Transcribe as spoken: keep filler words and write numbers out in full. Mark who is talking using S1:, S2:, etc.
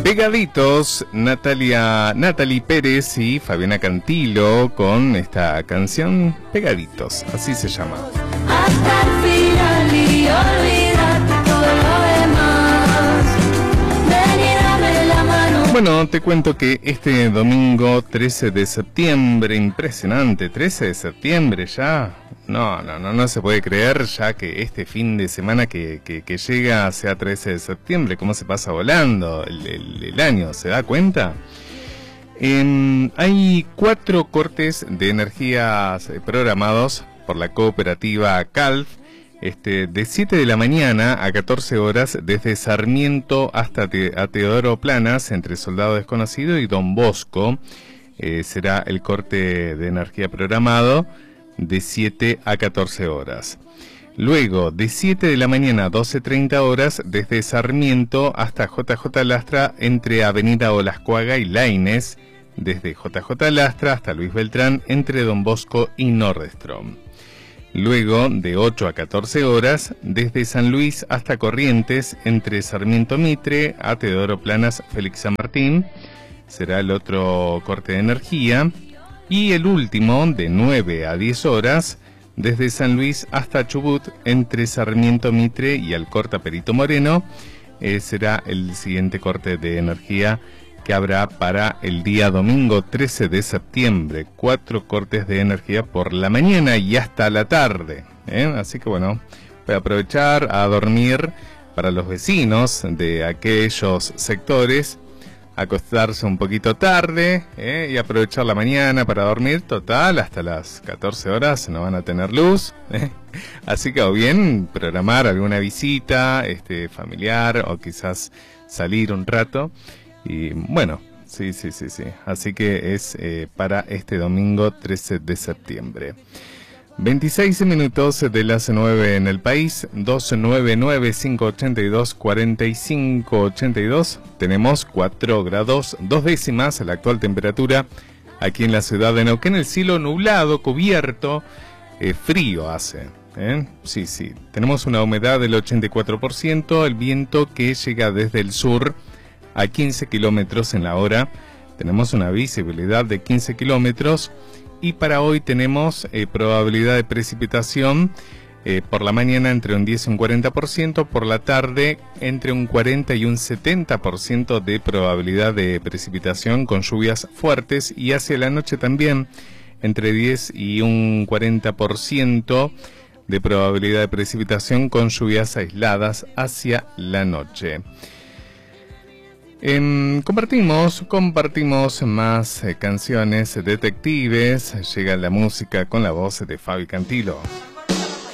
S1: Pegaditos, Natalia, Natalie Pérez y Fabiana Cantilo con esta canción Pegaditos, así se llama.
S2: Hasta el final y olvídate todo lo demás. Ven y dame la mano.
S1: Bueno, te cuento que este domingo trece de septiembre, impresionante, trece de septiembre ya. No, no, no, no se puede creer ya que este fin de semana que, que, que llega sea trece de septiembre, cómo se pasa volando el, el, el año, ¿se da cuenta? Eh, hay cuatro cortes de energías programados por la cooperativa Calf, este, de siete de la mañana a catorce horas desde Sarmiento hasta Te, a Teodoro Planas, entre Soldado Desconocido y Don Bosco. Eh, será el corte de energía programado de siete a catorce horas. Luego, de siete de la mañana a doce treinta horas, desde Sarmiento hasta J J Lastra, entre Avenida Olascuaga y Laínez, desde J J Lastra hasta Luis Beltrán, entre Don Bosco y Nordstrom. Luego, de ocho a catorce horas, desde San Luis hasta Corrientes, entre Sarmiento Mitre, a Teodoro Planas, Félix San Martín, será el otro corte de energía. Y el último, de nueve a diez horas, desde San Luis hasta Chubut, entre Sarmiento Mitre y Alcorta Perito Moreno, eh, será el siguiente corte de energía que habrá para el día domingo trece de septiembre. Cuatro cortes de energía por la mañana y hasta la tarde, ¿eh? Así que bueno, voy a aprovechar a dormir para los vecinos de aquellos sectores, acostarse un poquito tarde, ¿eh? Y aprovechar la mañana para dormir. Total, hasta las catorce horas no van a tener luz, ¿eh? Así que o bien programar alguna visita este, familiar o quizás salir un rato. Y bueno, sí, sí, sí, sí. Así que es eh, para este domingo trece de septiembre. veintiséis minutos de las nueve en el país, dos nueve nueve cinco ocho dos cuatro cinco ocho dos. Tenemos cuatro grados, dos décimas la actual temperatura aquí en la ciudad de Neuquén. El cielo nublado, cubierto, eh, frío hace, ¿eh? Sí, sí. Tenemos una humedad del ochenta y cuatro por ciento, el viento que llega desde el sur a quince kilómetros en la hora. Tenemos una visibilidad de quince kilómetros. Y para hoy tenemos eh, probabilidad de precipitación eh, por la mañana entre un diez y un cuarenta por ciento, por la tarde entre un cuarenta y un setenta por ciento de probabilidad de precipitación con lluvias fuertes, y hacia la noche también entre diez y un cuarenta por ciento de probabilidad de precipitación con lluvias aisladas hacia la noche. Eh, compartimos, compartimos más eh, canciones detectives. Llega la música con la voz de Fabi Cantilo.